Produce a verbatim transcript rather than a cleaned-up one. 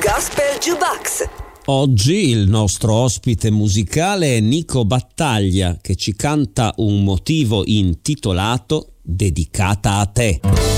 Gospel Jukebox. Oggi il nostro ospite musicale è Nico Battaglia, che ci canta un motivo intitolato Dedicata a te.